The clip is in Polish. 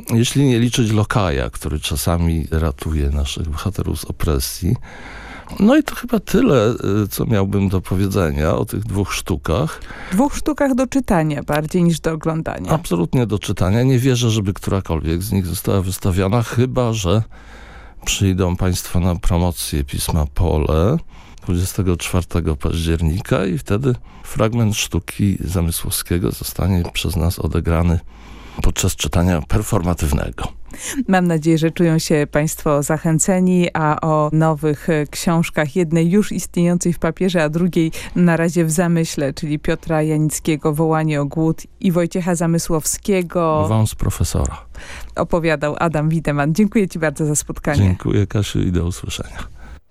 jeśli nie liczyć Lokaja, który czasami ratuje naszych bohaterów z opresji. No i to chyba tyle, co miałbym do powiedzenia o tych 2 sztukach. 2 sztukach do czytania bardziej niż do oglądania. Absolutnie do czytania. Nie wierzę, żeby którakolwiek z nich została wystawiona, chyba że przyjdą państwo na promocję pisma Pole 24 października i wtedy fragment sztuki Zamysłowskiego zostanie przez nas odegrany podczas czytania performatywnego. Mam nadzieję, że czują się państwo zachęceni, a o nowych książkach, jednej już istniejącej w papierze, a drugiej na razie w zamyśle, czyli Piotra Janickiego Wołanie o głód i Wojciecha Zamysłowskiego. Wąs profesora. Opowiadał Adam Wiedemann. Dziękuję ci bardzo za spotkanie. Dziękuję, Kasiu, i do usłyszenia.